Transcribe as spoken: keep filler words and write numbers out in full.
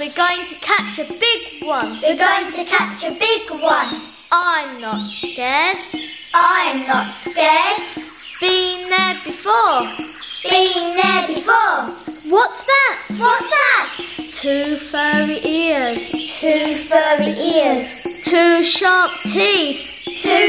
We're going to catch a big one. We're going to catch a big one. I'm not scared. I'm not scared. Been there before. Been there before. What's that? What's that? Two furry ears. Two furry ears. Two sharp teeth. Two